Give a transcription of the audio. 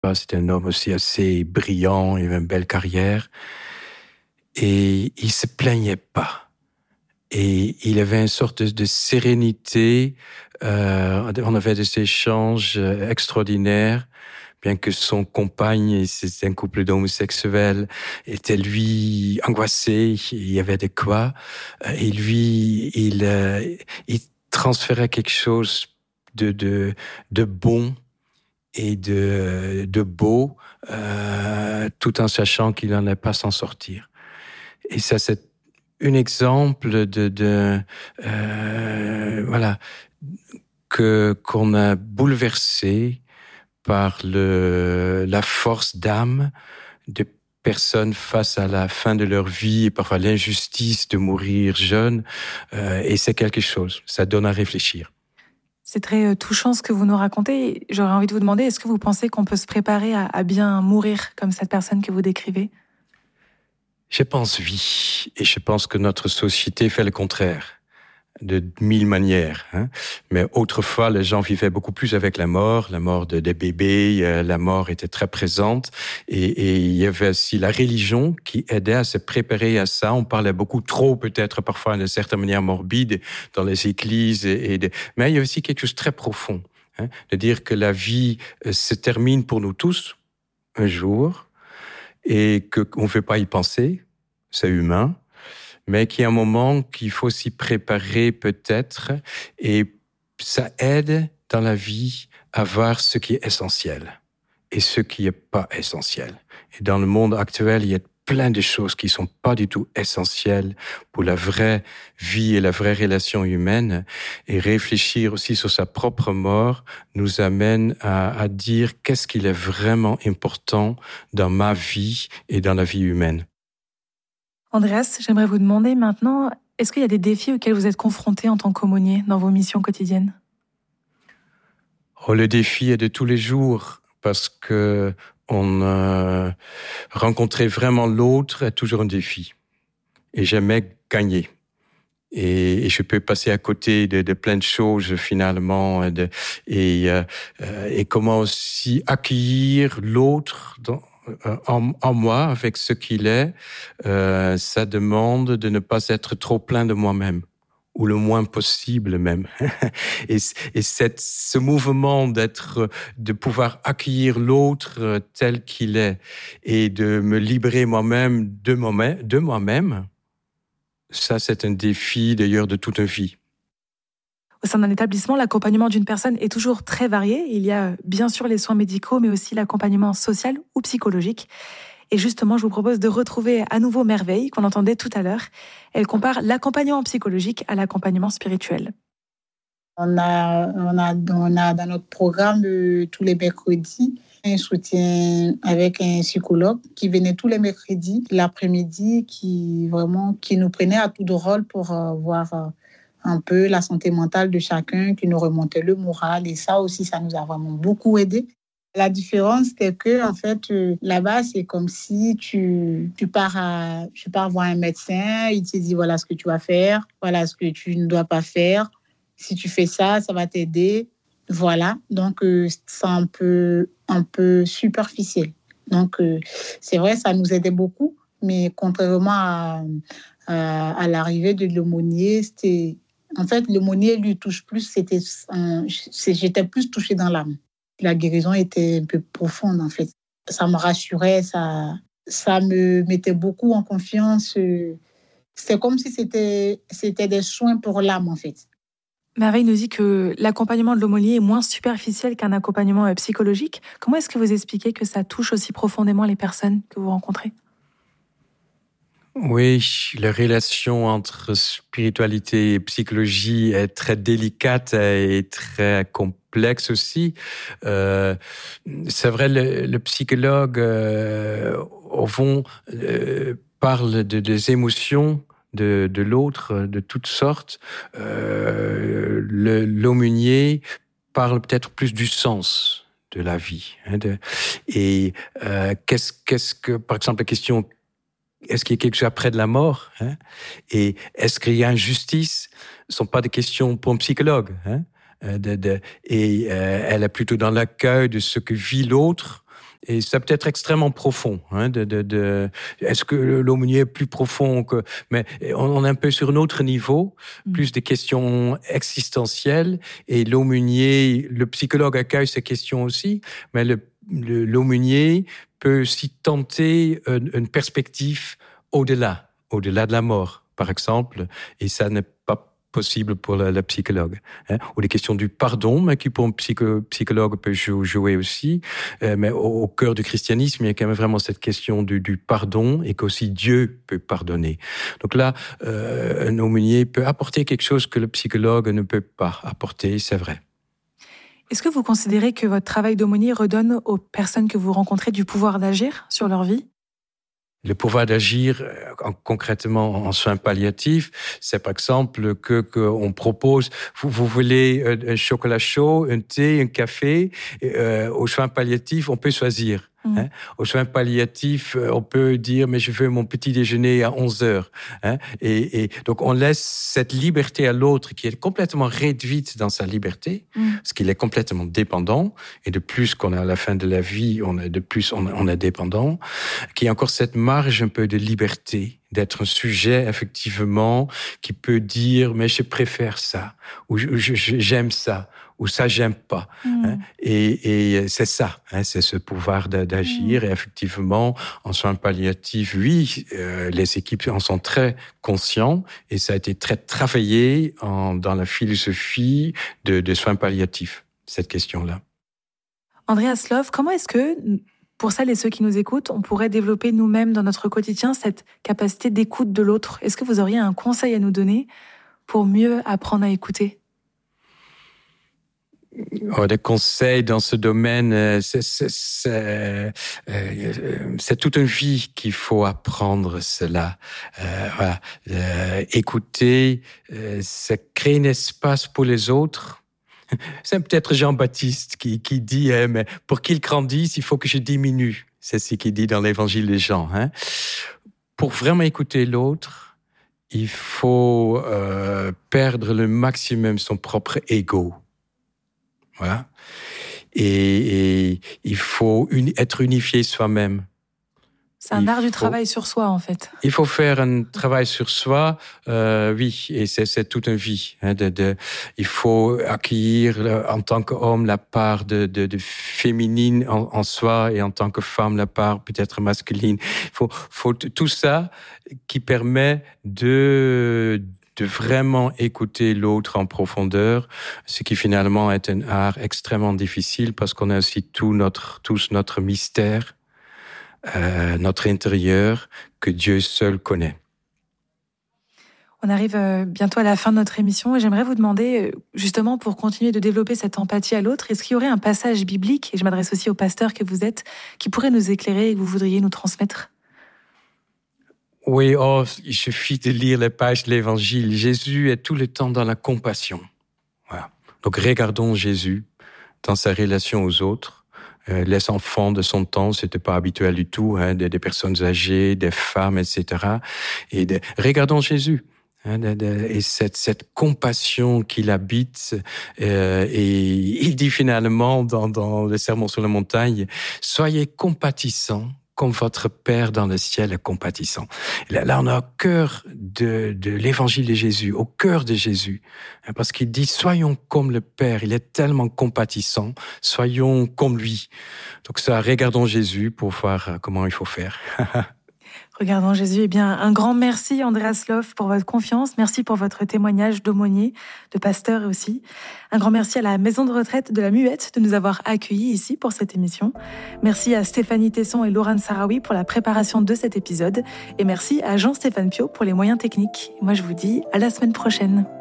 C'était un homme aussi assez brillant, il avait une belle carrière. Et il se plaignait pas. Et il avait une sorte de sérénité. On avait des échanges extraordinaires, bien que son compagne, c'était un couple d'homosexuels, était lui angoissé. Il y avait de quoi. Et lui, il transférait quelque chose de bon et de beau, tout en sachant qu'il n'allait pas s'en sortir. Et ça, c'est un exemple voilà, qu'on a bouleversé par la force d'âme de personnes face à la fin de leur vie et parfois l'injustice de mourir jeune. Et c'est quelque chose, ça donne à réfléchir. C'est très touchant ce que vous nous racontez. J'aurais envie de vous demander, est-ce que vous pensez qu'on peut se préparer à bien mourir comme cette personne que vous décrivez ? Je pense oui, et je pense que notre société fait le contraire, de mille manières. Mais autrefois, les gens vivaient beaucoup plus avec la mort des bébés, la mort était très présente, et il y avait aussi la religion qui aidait à se préparer à ça. On parlait beaucoup trop, peut-être parfois d'une certaine manière morbide, dans les églises, mais il y a aussi quelque chose de très profond, de dire que la vie se termine pour nous tous un jour, et qu'on ne veut pas y penser, c'est humain, mais qu'il y a un moment qu'il faut s'y préparer peut-être, et ça aide dans la vie à voir ce qui est essentiel et ce qui n'est pas essentiel. Et dans le monde actuel, il y a plein de choses qui sont pas du tout essentielles pour la vraie vie et la vraie relation humaine. Et réfléchir aussi sur sa propre mort nous amène à dire qu'est-ce qu'il est vraiment important dans ma vie et dans la vie humaine. Andreas, j'aimerais vous demander maintenant, est-ce qu'il y a des défis auxquels vous êtes confrontés en tant qu'aumônier dans vos missions quotidiennes ? Le défi est de tous les jours, parce que rencontrer vraiment l'autre est toujours un défi. Et j'aimais gagner. Et je peux passer à côté de plein de choses finalement, et comment aussi accueillir l'autre en moi avec ce qu'il est. Ça demande de ne pas être trop plein de moi-même, ou le moins possible même. Et ce mouvement de pouvoir accueillir l'autre tel qu'il est, et de me libérer moi-même de moi-même, ça, c'est un défi d'ailleurs de toute une vie. Au sein d'un établissement, l'accompagnement d'une personne est toujours très varié. Il y a bien sûr les soins médicaux, mais aussi l'accompagnement social ou psychologique. Et justement, je vous propose de retrouver à nouveau Merveille, qu'on entendait tout à l'heure. Elle compare l'accompagnement psychologique à l'accompagnement spirituel. On a dans notre programme tous les mercredis un soutien avec un psychologue qui venait tous les mercredis l'après-midi, qui nous prenait à tour de rôle pour voir un peu la santé mentale de chacun, qui nous remontait le moral, et ça aussi, ça nous a vraiment beaucoup aidé. La différence, c'est que, en fait, là-bas, c'est comme si tu pars voir un médecin, il te dit voilà ce que tu vas faire, voilà ce que tu ne dois pas faire. Si tu fais ça, ça va t'aider. Voilà. Donc, c'est un peu superficiel. Donc, c'est vrai, ça nous aidait beaucoup, mais contrairement à l'arrivée de l'aumônier, en fait, l'aumônier lui touche plus, j'étais plus touchée dans l'âme. La guérison était un peu profonde, en fait. Ça me rassurait, ça me mettait beaucoup en confiance. C'est comme si c'était des soins pour l'âme, en fait. Merveille nous dit que l'accompagnement de l'aumônier est moins superficiel qu'un accompagnement psychologique. Comment est-ce que vous expliquez que ça touche aussi profondément les personnes que vous rencontrez ? Oui, la relation entre spiritualité et psychologie est très délicate et très complexe aussi. C'est vrai, le psychologue, au fond, parle des émotions de l'autre, de toutes sortes. L'aumônier parle peut-être plus du sens de la vie. Qu'est-ce que, par exemple, la question: est-ce qu'il y a quelque chose après de la mort, et est-ce qu'il y a injustice? Ce ne sont pas des questions pour un psychologue. Elle est plutôt dans l'accueil de ce que vit l'autre, Et ça peut être extrêmement profond. Est-ce que l'aumônier est plus profond que... Mais on est un peu sur un autre niveau, plus des questions existentielles. Et l'aumônier, le psychologue accueille ces questions aussi, mais l'aumônier peut aussi tenter une perspective au-delà de la mort, par exemple. Et ça n'est pas possible pour le psychologue. Ou les questions du pardon, mais qui pour un psychologue peut jouer aussi. Mais au cœur du christianisme, il y a quand même vraiment cette question du pardon et qu'aussi Dieu peut pardonner. Donc là, un aumônier peut apporter quelque chose que le psychologue ne peut pas apporter, c'est vrai. Est-ce que vous considérez que votre travail d'aumônier redonne aux personnes que vous rencontrez du pouvoir d'agir sur leur vie ? Le pouvoir d'agir concrètement en soins palliatifs, c'est par exemple qu'on propose, vous voulez un chocolat chaud, un thé, un café, aux soins palliatifs, on peut choisir. Aux soins palliatifs, on peut dire, mais je veux mon petit déjeuner à 11h. Et donc, on laisse cette liberté à l'autre qui est complètement réduite dans sa liberté, parce qu'il est complètement dépendant. Et de plus qu'on est à la fin de la vie, on est dépendant. Qu'il y a encore cette marge un peu de liberté, d'être un sujet, effectivement, qui peut dire, mais je préfère ça, ou j'aime ça, ou ça, j'aime pas. Et c'est ça, c'est ce pouvoir d'agir. Et effectivement, en soins palliatifs, oui, les équipes en sont très conscients et ça a été très travaillé dans la philosophie de soins palliatifs, cette question-là. Andreas Lof, comment est-ce que, pour celles et ceux qui nous écoutent, on pourrait développer nous-mêmes dans notre quotidien cette capacité d'écoute de l'autre ? Est-ce que vous auriez un conseil à nous donner pour mieux apprendre à écouter ? Des conseils dans ce domaine, c'est toute une vie qu'il faut apprendre cela. Écouter, c'est créer un espace pour les autres. C'est peut-être Jean-Baptiste qui dit mais pour qu'il grandisse, il faut que je diminue. C'est ce qu'il dit dans l'Évangile de Jean. Pour vraiment écouter l'autre, il faut perdre le maximum son propre ego. Voilà. Et il faut être unifié soi-même. C'est un art du travail sur soi, en fait. Il faut faire un travail sur soi, oui, et c'est toute une vie. Il faut accueillir en tant qu'homme la part de féminine en soi et en tant que femme la part peut-être masculine. Il faut tout ça qui permet de vraiment écouter l'autre en profondeur, ce qui finalement est un art extrêmement difficile parce qu'on a aussi tous notre mystère, notre intérieur que Dieu seul connaît. On arrive bientôt à la fin de notre émission et j'aimerais vous demander, justement, pour continuer de développer cette empathie à l'autre, est-ce qu'il y aurait un passage biblique, et je m'adresse aussi au pasteur que vous êtes, qui pourrait nous éclairer et que vous voudriez nous transmettre ? Oui, il suffit de lire les pages de l'Évangile. Jésus est tout le temps dans la compassion. Voilà. Donc regardons Jésus dans sa relation aux autres. Les enfants de son temps, c'était pas habituel du tout, des personnes âgées, des femmes, etc. Regardons Jésus. Et cette compassion qu'il habite, et il dit finalement dans le Sermon sur la montagne, soyez compatissants comme votre Père dans le ciel est compatissant. Là, on est au cœur de l'évangile de Jésus, au cœur de Jésus. Parce qu'il dit, soyons comme le Père, il est tellement compatissant, soyons comme lui. Donc ça, regardons Jésus pour voir comment il faut faire. Regardons Jésus. Eh bien, un grand merci, Andreas Lof, pour votre confiance. Merci pour votre témoignage d'aumônier, de pasteur aussi. Un grand merci à la maison de retraite de la Muette de nous avoir accueillis ici pour cette émission. Merci à Stéphanie Tesson et Laurent Sarawi pour la préparation de cet épisode. Et merci à Jean-Stéphane Piot pour les moyens techniques. Moi, je vous dis à la semaine prochaine.